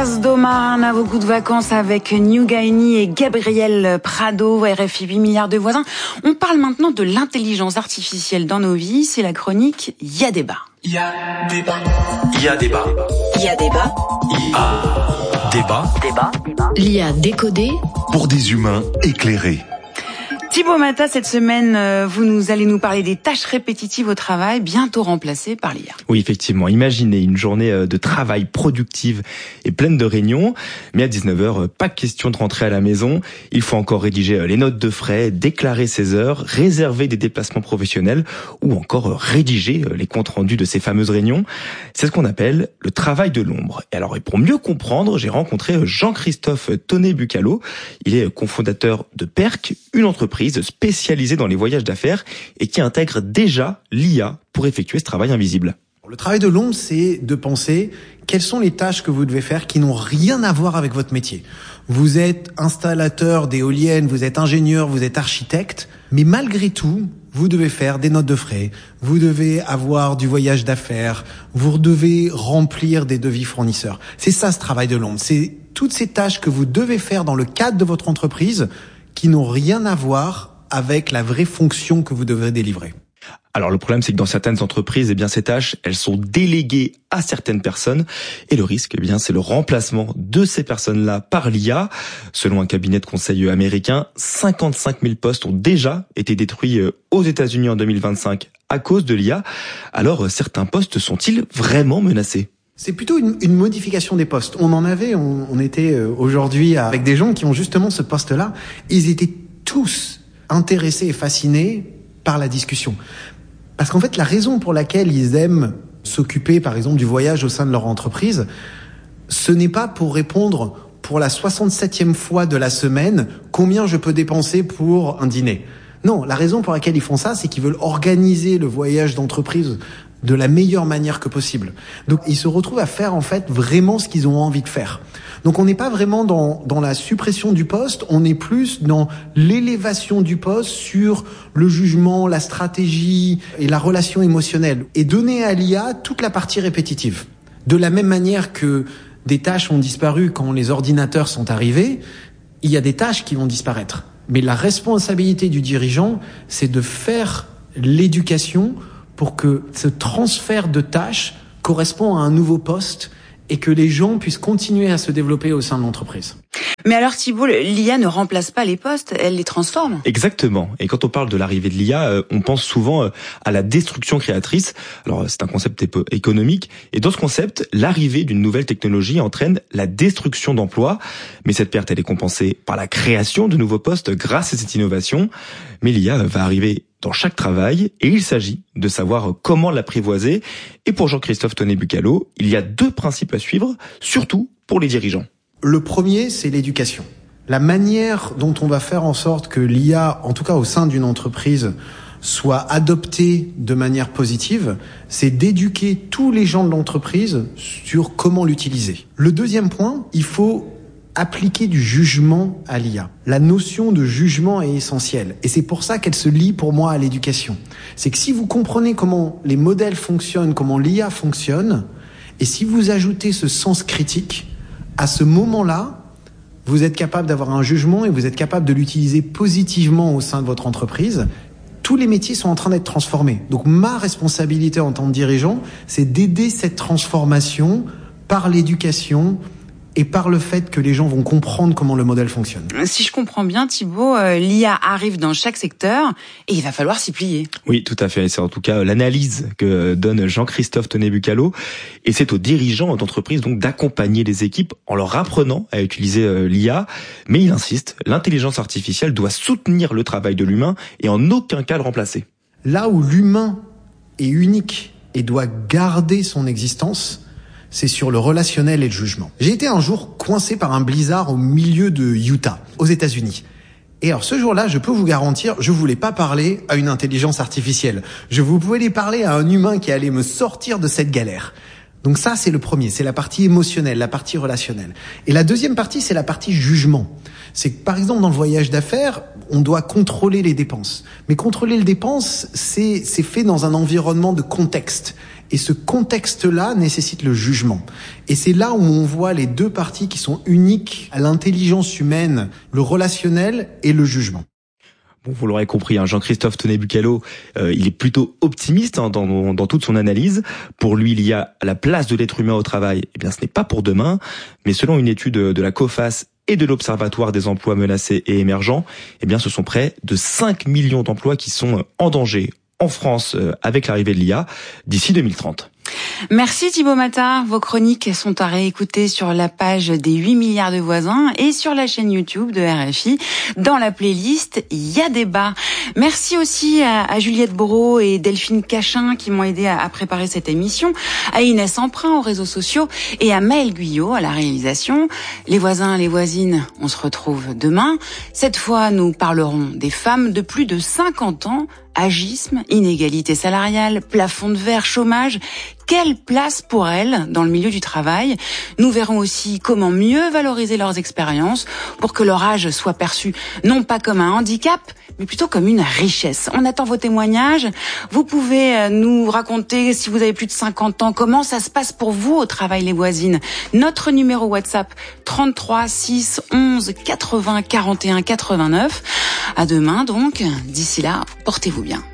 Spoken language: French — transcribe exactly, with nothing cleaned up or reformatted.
Place d'Omar a beaucoup de vacances avec New Gaini et Gabriel Prado, R F I huit milliards de voisins. On parle maintenant de l'intelligence artificielle dans nos vies. C'est la chronique Y a débat. Y a débat. Y a débat. Y a débat. Y a débat. Débat. L'I A décodé pour des humains éclairés. Thibaut Mata, cette semaine, vous nous allez nous parler des tâches répétitives au travail, bientôt remplacées par l'I A. Oui, effectivement. Imaginez une journée de travail productive et pleine de réunions. Mais à dix-neuf heures, pas question de rentrer à la maison. Il faut encore rédiger les notes de frais, déclarer ses heures, réserver des déplacements professionnels ou encore rédiger les comptes rendus de ces fameuses réunions. C'est ce qu'on appelle le travail de l'ombre. Et alors, et pour mieux comprendre, j'ai rencontré Jean-Christophe Tonnet-Bucalo. Il est cofondateur de Perk, une entreprise spécialisée dans les voyages d'affaires et qui intègre déjà l'I A pour effectuer ce travail invisible. Le travail de l'ombre, c'est de penser quelles sont les tâches que vous devez faire qui n'ont rien à voir avec votre métier. Vous êtes installateur d'éoliennes, vous êtes ingénieur, vous êtes architecte, mais malgré tout, vous devez faire des notes de frais, vous devez avoir du voyage d'affaires, vous devez remplir des devis fournisseurs. C'est ça ce travail de l'ombre, c'est toutes ces tâches que vous devez faire dans le cadre de votre entreprise qui n'ont rien à voir avec la vraie fonction que vous devrez délivrer. Alors le problème, c'est que dans certaines entreprises, eh bien ces tâches, elles sont déléguées à certaines personnes et le risque, eh bien c'est le remplacement de ces personnes-là par l'I A. Selon un cabinet de conseil américain, cinquante-cinq mille postes ont déjà été détruits aux États-Unis en deux mille vingt-cinq à cause de l'I A. Alors certains postes sont-ils vraiment menacés ? C'est plutôt une, une modification des postes. On en avait, on, on était aujourd'hui avec des gens qui ont justement ce poste-là. Ils étaient tous intéressés et fascinés par la discussion. Parce qu'en fait, la raison pour laquelle ils aiment s'occuper, par exemple, du voyage au sein de leur entreprise, ce n'est pas pour répondre pour la soixante-septième fois de la semaine combien je peux dépenser pour un dîner. Non, la raison pour laquelle ils font ça, c'est qu'ils veulent organiser le voyage d'entreprise de la meilleure manière que possible. Donc, ils se retrouvent à faire, en fait, vraiment ce qu'ils ont envie de faire. Donc, on n'est pas vraiment dans, dans la suppression du poste, on est plus dans l'élévation du poste sur le jugement, la stratégie et la relation émotionnelle. Et donner à l'I A toute la partie répétitive. De la même manière que des tâches ont disparu quand les ordinateurs sont arrivés, il y a des tâches qui vont disparaître. Mais la responsabilité du dirigeant, c'est de faire l'éducation pour que ce transfert de tâches correspond à un nouveau poste et que les gens puissent continuer à se développer au sein de l'entreprise. Mais alors Thibaut, l'I A ne remplace pas les postes, elle les transforme. Exactement. Et quand on parle de l'arrivée de l'I A, on pense souvent à la destruction créatrice. Alors c'est un concept économique. Et dans ce concept, l'arrivée d'une nouvelle technologie entraîne la destruction d'emplois. Mais cette perte, elle est compensée par la création de nouveaux postes grâce à cette innovation. Mais l'I A va arriver dans chaque travail et il s'agit de savoir comment l'apprivoiser. Et pour Jean-Christophe Tonnet-Bucalo, il y a deux principes à suivre, surtout pour les dirigeants. Le premier, c'est l'éducation. La manière dont on va faire en sorte que l'I A, en tout cas au sein d'une entreprise, soit adoptée de manière positive, c'est d'éduquer tous les gens de l'entreprise sur comment l'utiliser. Le deuxième point, il faut appliquer du jugement à l'I A. La notion de jugement est essentielle et c'est pour ça qu'elle se lie pour moi à l'éducation. C'est que si vous comprenez comment les modèles fonctionnent, comment l'I A fonctionne, et si vous ajoutez ce sens critique, à ce moment-là, vous êtes capable d'avoir un jugement et vous êtes capable de l'utiliser positivement au sein de votre entreprise. Tous les métiers sont en train d'être transformés. Donc ma responsabilité en tant que dirigeant, c'est d'aider cette transformation par l'éducation et par le fait que les gens vont comprendre comment le modèle fonctionne. Si je comprends bien, Thibaut, euh, l'I A arrive dans chaque secteur et il va falloir s'y plier. Oui, tout à fait. C'est en tout cas l'analyse que donne Jean-Christophe Tonnet-Bucalo. Et c'est aux dirigeants d'entreprise donc d'accompagner les équipes en leur apprenant à utiliser euh, l'I A. Mais il insiste, l'intelligence artificielle doit soutenir le travail de l'humain et en aucun cas le remplacer. Là où l'humain est unique et doit garder son existence, c'est sur le relationnel et le jugement. J'ai été un jour coincé par un blizzard au milieu de Utah, aux États-Unis. Et alors ce jour-là, je peux vous garantir, je voulais pas parler à une intelligence artificielle. Je vous pouvais parler à un humain qui allait me sortir de cette galère. Donc ça, c'est le premier, c'est la partie émotionnelle, la partie relationnelle. Et la deuxième partie, c'est la partie jugement. C'est que par exemple dans le voyage d'affaires, on doit contrôler les dépenses. Mais contrôler les dépenses, c'est c'est fait dans un environnement de contexte. Et ce contexte-là nécessite le jugement. Et c'est là où on voit les deux parties qui sont uniques à l'intelligence humaine, le relationnel et le jugement. Bon, vous l'aurez compris, hein, Jean-Christophe Tonnet-Bucalo, euh, il est plutôt optimiste hein, dans, dans toute son analyse. Pour lui, il y a la place de l'être humain au travail. Eh bien, ce n'est pas pour demain, mais selon une étude de la COFAS et de l'Observatoire des emplois menacés et émergents, eh bien, ce sont près de cinq millions d'emplois qui sont en danger en France euh, avec l'arrivée de l'I A d'ici deux mille trente. Merci Thibaut Matard. Vos chroniques sont à réécouter sur la page des huit milliards de voisins et sur la chaîne YouTube de R F I. Dans la playlist, il y a débat. Merci aussi à, à Juliette Brault et Delphine Cachin qui m'ont aidé à, à préparer cette émission, à Inès Emprunt aux réseaux sociaux et à Maëlle Guyot à la réalisation. Les voisins, les voisines, on se retrouve demain. Cette fois, nous parlerons des femmes de plus de cinquante ans. Agisme, inégalité salariale, plafond de verre, chômage. Quelle place pour elles dans le milieu du travail? Nous verrons aussi comment mieux valoriser leurs expériences pour que leur âge soit perçu non pas comme un handicap, mais plutôt comme une richesse. On attend vos témoignages. Vous pouvez nous raconter, si vous avez plus de cinquante ans, comment ça se passe pour vous au travail, les voisines. Notre numéro WhatsApp, trente-trois six onze quatre-vingts quarante et un quatre-vingt-neuf. À demain donc. D'ici là, portez-vous bien.